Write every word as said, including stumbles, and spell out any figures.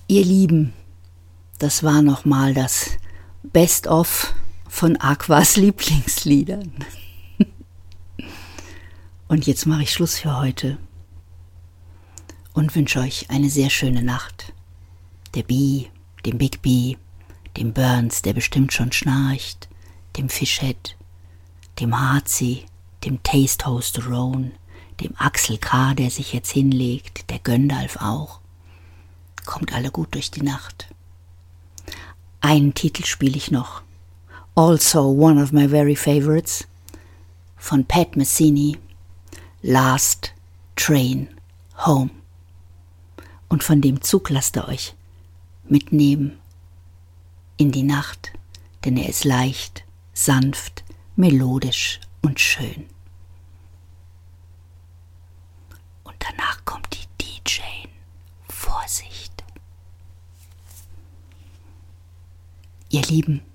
Ihr Lieben, das war nochmal das Best-of von Aquas Lieblingsliedern. Und jetzt mache ich Schluss für heute und wünsche euch eine sehr schöne Nacht. Der Bee, dem Big Bee, dem Burns, der bestimmt schon schnarcht, dem Fishhead, dem Hazi, dem Taste Toasterone, dem Axel K., der sich jetzt hinlegt, der Göndalf auch. Kommt alle gut durch die Nacht. Einen Titel spiele ich noch. Also one of my very favorites von Pat Messini, Last Train Home. Und von dem Zug lasst ihr euch mitnehmen in die Nacht, denn er ist leicht, sanft, melodisch und schön. Und danach kommt die D J. Vorsicht. Ihr Lieben,